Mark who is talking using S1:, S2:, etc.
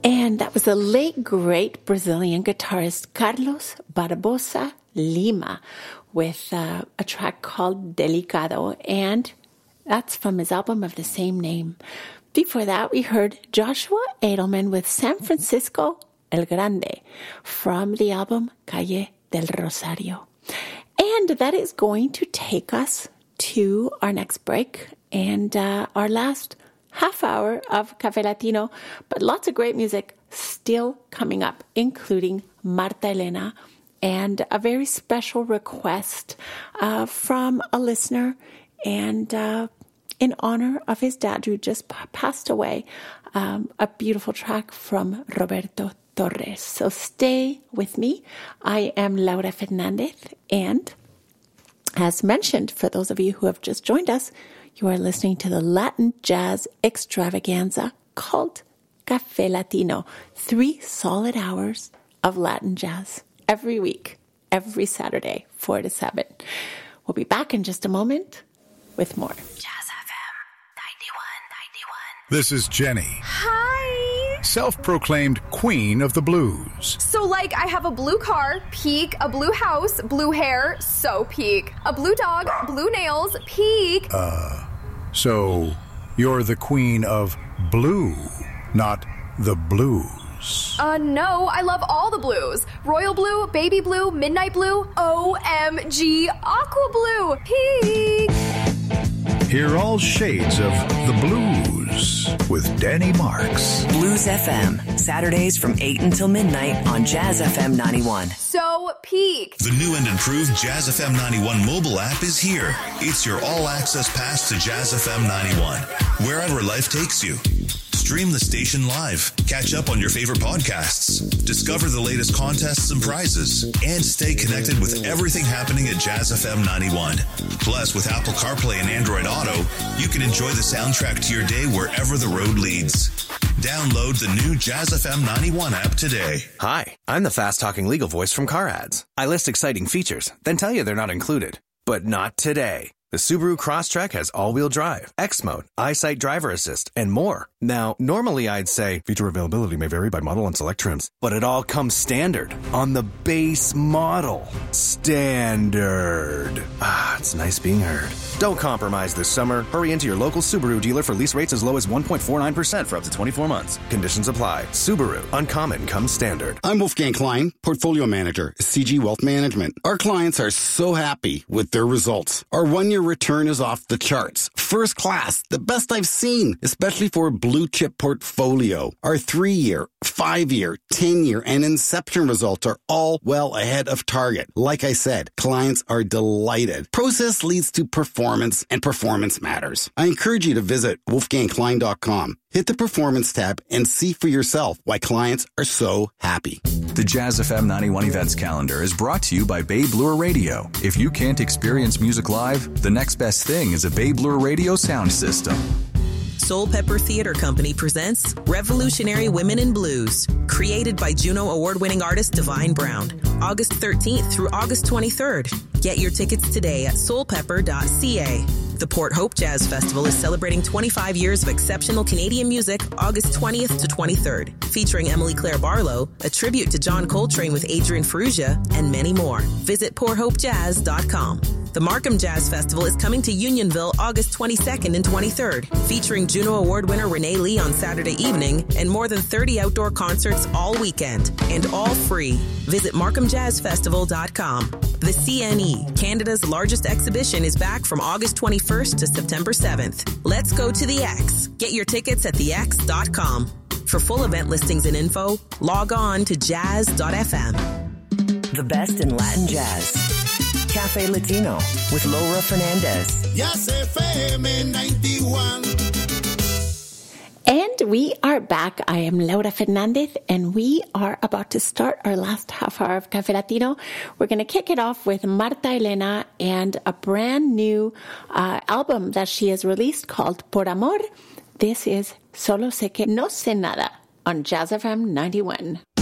S1: And that was the late, great Brazilian guitarist Carlos Barbosa Lima with a track called Delicado, and that's from his album of the same name. Before that, we heard Joshua Edelman with San Francisco El Grande from the album Calle del Rosario. And that is going to take us to our next break and our last half hour of Café Latino, but lots of great music still coming up, including Marta Elena and a very special request from a listener, and in honor of his dad who just passed away, a beautiful track from Roberto Torres. So stay with me. I am Laura Fernandez, and as mentioned, for those of you who have just joined us, you are listening to the Latin Jazz Extravaganza called Café Latino. 3 solid hours of Latin jazz every week, every Saturday, 4 to 7. We'll be back in just a moment with more.
S2: Jazz FM 91.
S3: This is Jenny.
S2: Hi.
S3: Self-proclaimed queen of the blues.
S2: So, like, I have a blue car, peak, a blue house, blue hair, so peak. A blue dog, blue nails, peak.
S3: So you're the queen of blue, not the blues.
S2: No, I love all the blues. Royal blue, baby blue, midnight blue, OMG, aqua blue, peak.
S3: Hear all shades of the blues with Danny Marks.
S4: Blues FM, Saturdays from 8 until midnight on Jazz FM 91.
S2: So peak.
S5: The new and improved Jazz FM 91 mobile app is here. It's your all-access pass to Jazz FM 91, wherever life takes you. Stream the station live, catch up on your favorite podcasts, discover the latest contests and prizes, and stay connected with everything happening at Jazz FM 91. Plus, with Apple CarPlay and Android Auto, you can enjoy the soundtrack to your day wherever the road leads. Download the new Jazz FM 91 app today.
S6: Hi, I'm the fast-talking legal voice from Car Ads. I list exciting features, then tell you they're not included. But not today. The Subaru Crosstrek has all-wheel drive, X-Mode, EyeSight Driver Assist, and more. Now, normally I'd say feature availability may vary by model and select trims, but it all comes standard on the base model. Standard. It's nice being heard. Don't compromise this summer. Hurry into your local Subaru dealer for lease rates as low as 1.49% for up to 24 months. Conditions apply. Subaru. Uncommon comes standard.
S7: I'm Wolfgang Klein, Portfolio Manager, CG Wealth Management. Our clients are so happy with their results. Our 1-year return is off the charts. First class, the best I've seen, especially for a blue chip portfolio. Our 3-year, 5-year, 10-year, and inception results are all well ahead of target. Like I said, clients are delighted. Process leads to performance, and performance matters. I encourage you to visit wolfgangklein.com. Hit the Performance tab and see for yourself why clients are so happy.
S8: The Jazz FM 91 events calendar is brought to you by Bay Bloor Radio. If you can't experience music live, the next best thing is a Bay Bloor Radio sound system.
S9: Soul Pepper Theater Company presents Revolutionary Women in Blues, created by Juno Award-winning artist Divine Brown, August 13th through August 23rd. Get your tickets today at soulpepper.ca. The Port Hope Jazz Festival is celebrating 25 years of exceptional Canadian music, August 20th to 23rd, featuring Emily Claire Barlow, a tribute to John Coltrane with Adrian Ferrugia, and many more. Visit porthopejazz.com. The Markham Jazz Festival is coming to Unionville August 22nd and 23rd, featuring Juno Award winner Renee Lee on Saturday evening and more than 30 outdoor concerts all weekend, and all free. Visit markhamjazzfestival.com. The CNE, Canada's largest exhibition, is back from August 21st to September 7th. Let's go to the X. Get your tickets at thex.com. For full event listings and info, log on to jazz.fm.
S4: The best in Latin jazz. Café Latino with Laura Fernandez.
S10: Jazz FM 91.
S1: And we are back. I am Laura Fernandez, and we are about to start our last half hour of Café Latino. We're going to kick it off with Marta Elena and a brand new album that she has released called Por Amor. This is Solo Sé Que No Sé Nada on Jazz FM 91.